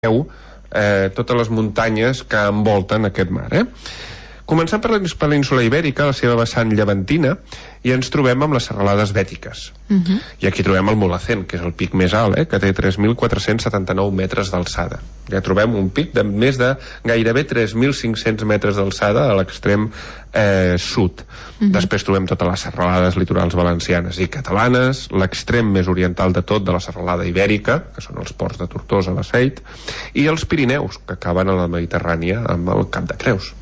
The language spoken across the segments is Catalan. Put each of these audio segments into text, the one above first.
totes les muntanyes que envolten aquest mar. Començant per la península Ibèrica, la seva vessant llevantina, i ens trobem amb les serralades bètiques. I aquí trobem el Mulhacén, que és el pic més alt, que té 3.479 metres d'alçada. Ja trobem un pic de més de gairebé 3.500 metres d'alçada a l'extrem sud. Després trobem totes les serralades litorals valencianes i catalanes, l'extrem més oriental de tot de la serralada Ibèrica, que són els ports de Tortosa, la Seit, i els Pirineus, que acaben a la Mediterrània amb el Cap de Creus.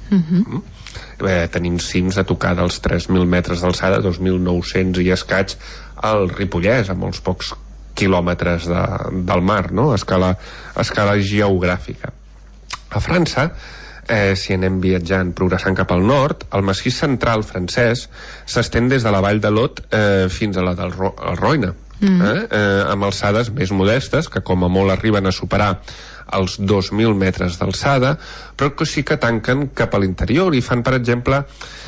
Tenim cims a tocar dels 3.000 metres d'alçada, 2.900 i escaig al Ripollès, a molts pocs quilòmetres del mar, no? A escala geogràfica. A França, si anem viatjant, progressant cap al nord, el massís central francès s'estén des de la vall de l'Aude fins a la del Roine, amb alçades més modestes, que com a molt arriben a superar els 2.000 metres d'alçada, però que sí que tanquen cap a l'interior i fan, per exemple,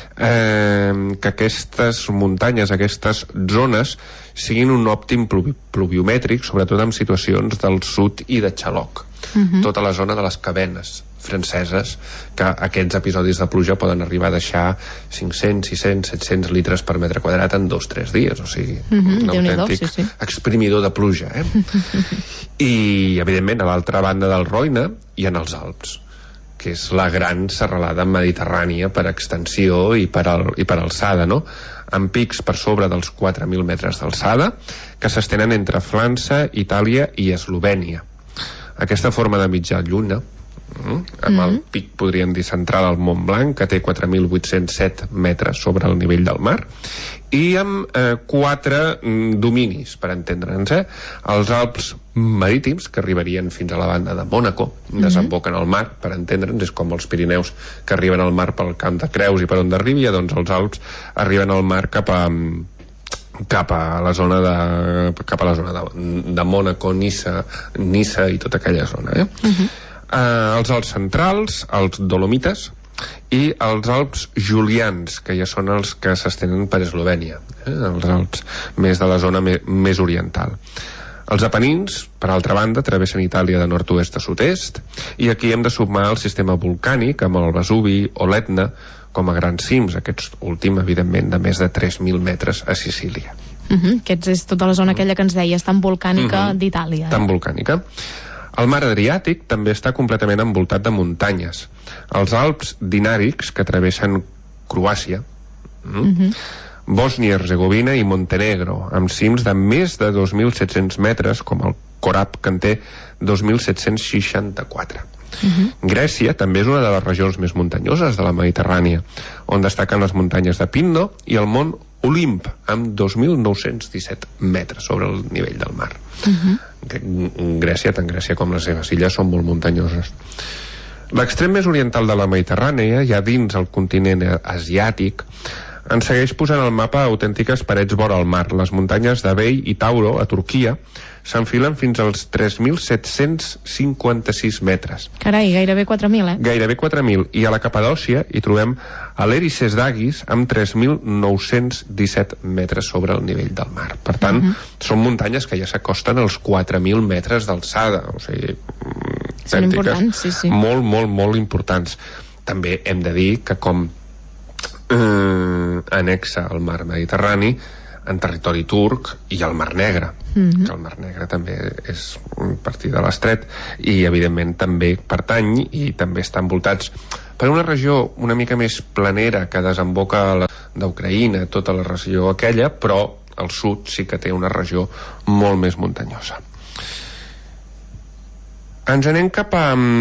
que aquestes muntanyes, aquestes zones, siguin un òptim pluviomètric, sobretot en situacions del sud i de xaloc. Tota la zona de les Cabenes franceses, que aquests episodis de pluja poden arribar a deixar 500, 600, 700 litres per metre quadrat en 2-3 dies, o sigui, un autèntic exprimidor de pluja. I, evidentment, a l'altra banda del Roine hi ha els Alps, que és la gran serralada mediterrània per extensió i per alçada, no? Amb pics per sobre dels 4.000 metres d'alçada, que s'estenen entre França, Itàlia i Eslovènia. Aquesta forma de mitja lluna, amb el pic, podríem dir, central al Mont Blanc, que té 4.807 metres sobre el nivell del mar, i amb 4 dominis, per entendre'ns, els Alps marítims, que arribarien fins a la banda de Mònaco, desemboquen al mar, per entendre'ns, és com els Pirineus que arriben al mar pel Camp de Creus i per on arribi, doncs els Alps arriben al mar cap a la zona de Mònaco, Niça i tota aquella zona. Els Alps centrals, els Dolomites i els Alps Julians, que ja són els que s'estenen per Eslovènia, els Alps més de la zona més oriental. Els Apenins, per altra banda, travessen Itàlia de nord-oest a sud-est, i aquí hem de sumar el sistema volcànic amb el Vesuvi o l'Etna com a grans cims, aquest últim, evidentment, de més de 3.000 metres a Sicília. Aquesta és tota la zona aquella que ens deies, tan volcànica d'Itàlia. Tan volcànica. El mar Adriàtic també està completament envoltat de muntanyes. Els Alps Dinàrics, que travessen Croàcia, Bòsnia-Herzegovina i Montenegro, amb cims de més de 2.700 metres, com el Korab, que en té 2.764. Grècia també és una de les regions més muntanyoses de la Mediterrània, on destaquen les muntanyes de Pinno i el mont Olimp, amb 2.917 metres sobre el nivell del mar. Grècia, tant Grècia com les seves illes, són molt muntanyoses. L'extrem més oriental de la Mediterrània, ja dins el continent asiàtic, ens segueix posant al mapa autèntiques parets vora el mar. Les muntanyes d'Abei i Tauro, a Turquia, s'enfilen fins als 3.756 metres. Carai, gairebé 4.000, Gairebé 4.000. I a la Capadòcia hi trobem l'Erices d'Agis amb 3.917 metres sobre el nivell del mar. Per tant, són muntanyes que ja s'acosten als 4.000 metres d'alçada. O sigui, són importants, sí. Molt, molt, molt importants. També hem de dir que com anexa al mar Mediterrani, en territori turc i al Mar Negre, que el Mar Negre també és partir de l'estret i evidentment també pertany i també està envoltats per una regió una mica més planera que desemboca d'Ucraïna, tota la regió aquella, però al sud sí que té una regió molt més muntanyosa. Ens anem cap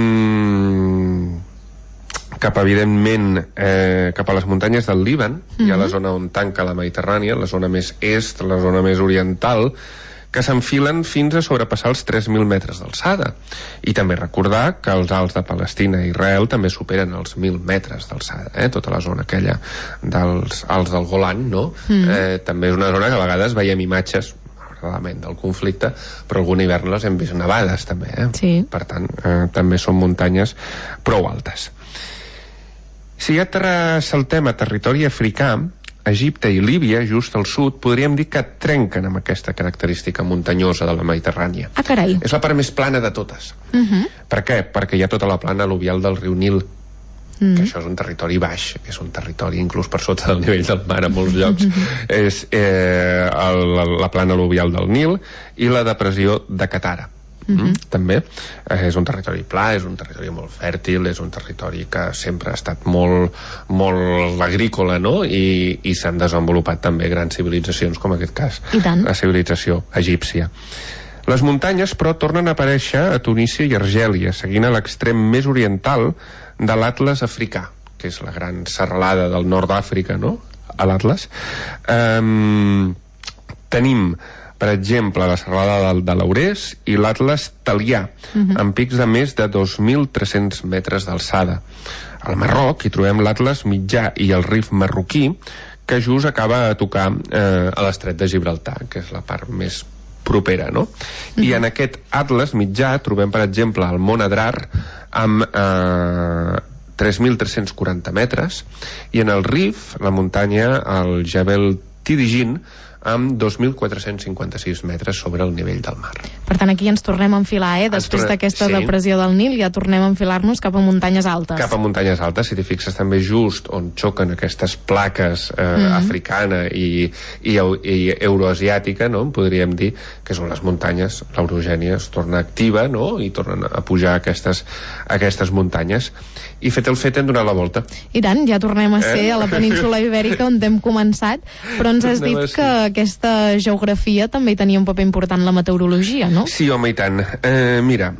evidentment cap a les muntanyes del Líban. Hi ha la zona on tanca la Mediterrània, la zona més est, la zona més oriental, que s'enfilen fins a sobrepassar els 3.000 metres d'alçada. I també recordar que els Alts de Palestina i Israel també superen els 1.000 metres d'alçada, tota la zona aquella dels Alts del Golan, no? També és una zona que a vegades veiem imatges del conflicte, però algun hivern les hem vist nevades també, Sí. Per tant, també són muntanyes prou altes. Si ja saltem a territori africà, Egipte i Líbia, just al sud, podríem dir que trenquen amb aquesta característica muntanyosa de la Mediterrània. Ah, carai. És la part més plana de totes. Per què? Perquè hi ha tota la plana al·luvial del riu Nil, que això és un territori baix, és un territori inclús per sota del nivell del mar a molts llocs. És la plana al·luvial del Nil i la depressió de Katara. També és un territori pla, és un territori molt fèrtil, és un territori que sempre ha estat molt agrícola, no? I s'han desenvolupat també grans civilitzacions, com en aquest cas la civilització egípcia. Les muntanyes, però, tornen a aparèixer a Tunísia i Argèlia, seguint a l'extrem més oriental de l'Atles africà, que és la gran serralada del nord d'Àfrica, no? A l'Atles. Tenim, per exemple, la serralada de l'Aurès i l'Atles Talià, amb pics de més de 2.300 metres d'alçada. Al Marroc hi trobem l'Atles mitjà i el Rif marroquí, que just acaba a tocar a l'estret de Gibraltar, que és la part més propera, no? I en aquest Atles mitjà trobem, per exemple, el Mont Adrar amb 3.340 metres, i en el Rif, la muntanya, el Jebel Tidigin, amb 2.456 metres sobre el nivell del mar. Per tant, aquí ens tornem a enfilar, després d'aquesta depressió del Nil, ja tornem a enfilar-nos cap a muntanyes altes. Cap a muntanyes altes, si t'hi fixes també just on xoquen aquestes plaques africana i euroasiàtica, no? Podríem dir que són les muntanyes, l'Eurogènia es torna activa, no? I tornen a pujar aquestes muntanyes. I fet el fet hem donat la volta. I tant, ja tornem a ser a la península Ibèrica on hem començat, però ens has dit que aquesta geografia també hi tenia un paper important la meteorologia, no? Sí, home, i tant. Mira,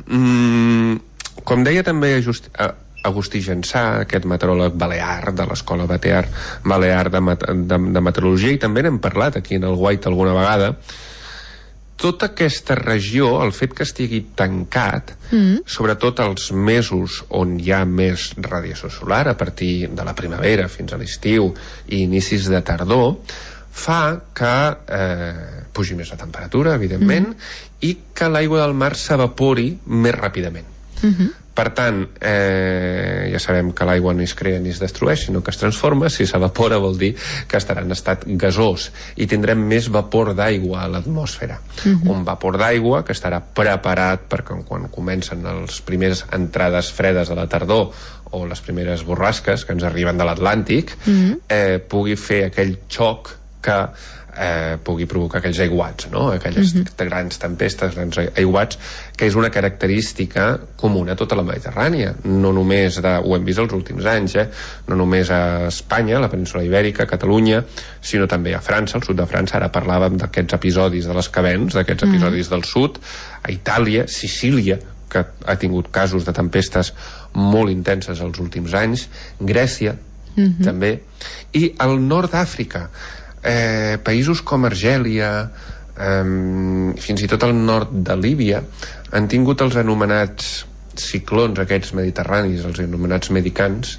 com deia també Agustí Jansà, aquest meteoròleg balear de l'escola balear de meteorologia, i també n'hem parlat aquí en el White alguna vegada, tota aquesta regió, el fet que estigui tancat, sobretot els mesos on hi ha més radiació solar, a partir de la primavera fins a l'estiu i inicis de tardor, fa que pugi més la temperatura, evidentment, i que l'aigua del mar s'evapori més ràpidament. Per tant, ja sabem que l'aigua no es crea ni es destrueix, sinó que es transforma. Si s'evapora vol dir que estarà en estat gasós i tindrem més vapor d'aigua a l'atmosfera. Un vapor d'aigua que estarà preparat perquè quan comencen les primeres entrades fredes de la tardor o les primeres borrasques que ens arriben de l'Atlàntic, pugui fer aquell xoc que pugui provocar aquells aiguats, no? Aquelles grans tempestes, grans aiguats, que és una característica comuna a tota la Mediterrània. No només ho hem vist els últims anys, no només a Espanya, a la península Ibèrica, a Catalunya, sinó també a França, al sud de França. Ara parlàvem d'aquests episodis de les Cavens, d'aquests episodis del sud, a Itàlia, Sicília, que ha tingut casos de tempestes molt intenses els últims anys, Grècia, també, i al nord d'Àfrica, països com Argèlia, fins i tot al nord de Líbia, han tingut els anomenats ciclons aquests mediterranis, els anomenats medicans,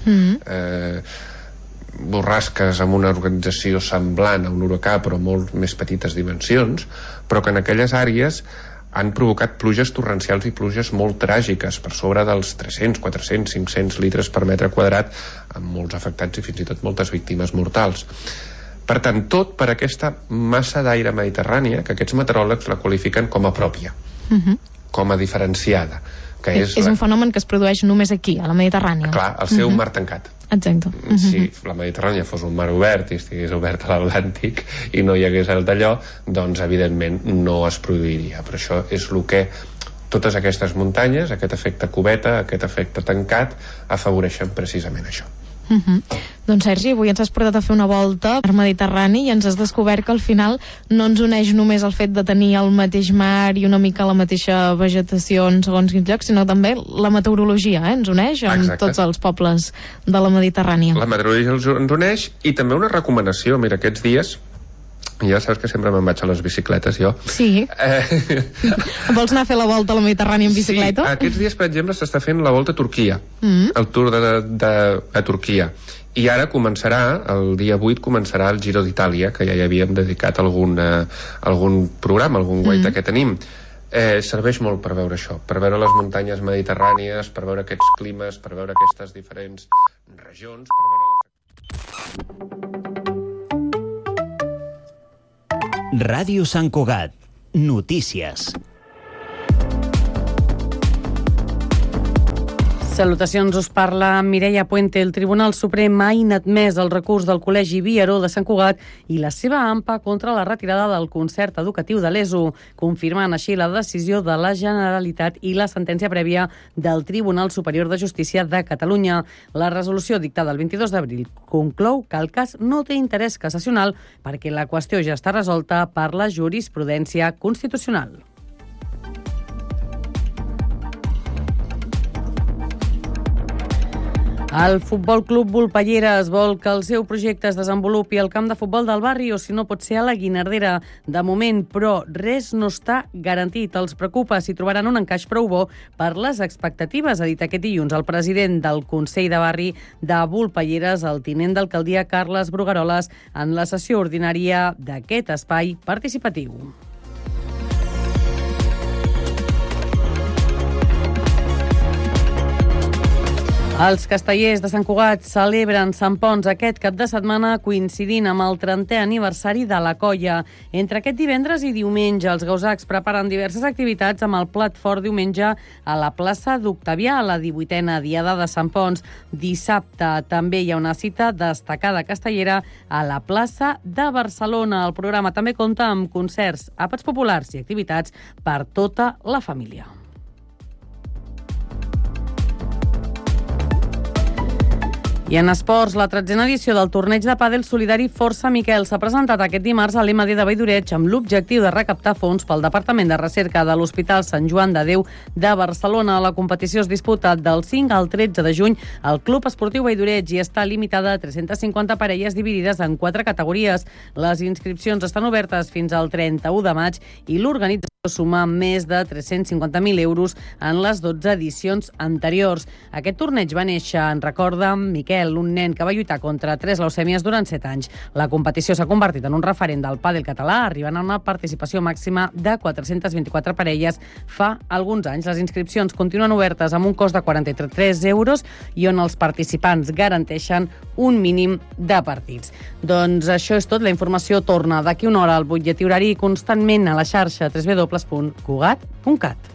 borrasques amb una organització semblant a un huracà però molt més petites dimensions, però que en aquelles àrees han provocat pluges torrencials i pluges molt tràgiques, per sobre dels 300, 400, 500 litres per metre quadrat, amb molts afectats i fins i tot moltes víctimes mortals. Per tant, tot per aquesta massa d'aire mediterrània que aquests meteoròlegs la qualifiquen com a pròpia, com a diferenciada. Que és un fenomen que es produeix només aquí, a la Mediterrània. Clar, al seu mar tancat. Exacte. Si la Mediterrània fos un mar obert i estigués obert a l'Atlàntic i no hi hagués el d'allò, doncs evidentment no es produiria. Però això és el que totes aquestes muntanyes, aquest efecte cubeta, aquest efecte tancat, afavoreixen precisament això. Doncs Sergi, avui ens has portat a fer una volta per Mediterrani i ens has descobert que al final no ens uneix només el fet de tenir el mateix mar i una mica la mateixa vegetació en segons quins llocs, sinó també la meteorologia, ens uneix amb tots els pobles de la Mediterrània. La meteorologia ens uneix, i també una recomanació. Mira, aquests dies, ja saps que sempre me'n vaig a les bicicletes, jo. Sí. Vols anar a fer la volta a la Mediterrània en bicicleta? Sí, aquests dies, per exemple, s'està fent la volta a Turquia, el Tour de Turquia. I ara començarà, el dia 8, començarà el Giro d'Itàlia, que ja hi havíem dedicat algun programa, algun guaita que tenim. Serveix molt per veure això, per veure les muntanyes mediterrànies, per veure aquests climes, per veure aquestes diferents regions, per veure Ràdio Sant Cugat. Notícies. Salutacions, us parla Mireia Puente. El Tribunal Suprem ha inadmès el recurs del Col·legi Viaró de Sant Cugat i la seva AMPA contra la retirada del concert educatiu de l'ESO, confirmant així la decisió de la Generalitat i la sentència prèvia del Tribunal Superior de Justícia de Catalunya. La resolució dictada el 22 d'abril conclou que el cas no té interès cassacional perquè la qüestió ja està resolta per la jurisprudència constitucional. El Futbol Club Volpelleres vol que el seu projecte es desenvolupi al camp de futbol del barri o, si no, pot ser a la Guinardera. De moment, però, res no està garantit. Els preocupa si trobaran un encaix prou bo per les expectatives, ha dit aquest dilluns el president del Consell de Barri de Volpelleres, el tinent d'alcaldia Carles Brugaroles, en la sessió ordinària d'aquest espai participatiu. Els castellers de Sant Cugat celebren Sant Ponç aquest cap de setmana coincidint amb el 30è aniversari de la colla. Entre aquest divendres i diumenge, els gausacs preparen diverses activitats amb el plat fort diumenge a la plaça d'Octavià, a la 18a diada de Sant Ponç. Dissabte també hi ha una cita destacada castellera a la plaça de Barcelona. El programa també compta amb concerts, àpats populars i activitats per tota la família. I en esports, la 13a edició del torneig de pàdel solidari Força Miquel s'ha presentat aquest dimarts a l'MD de Valldoreig amb l'objectiu de recaptar fons pel Departament de Recerca de l'Hospital Sant Joan de Déu de Barcelona. La competició es disputa del 5 al 13 de juny al Club Esportiu Valldoreig i està limitada a 350 parelles dividides en 4 categories. Les inscripcions estan obertes fins al 31 de maig i l'organització suma més de 350.000 euros en les 12 edicions anteriors. Aquest torneig va néixer en record de Miquel, un nen que va lluitar contra 3 leucèmies durant 7 anys. La competició s'ha convertit en un referent del pàdel català, arribant a una participació màxima de 424 parelles fa alguns anys. Les inscripcions continuen obertes amb un cost de 43 euros i on els participants garanteixen un mínim de partits. Doncs això és tot. La informació torna d'aquí una hora al butlletí horari constantment a la xarxa www.cugat.cat.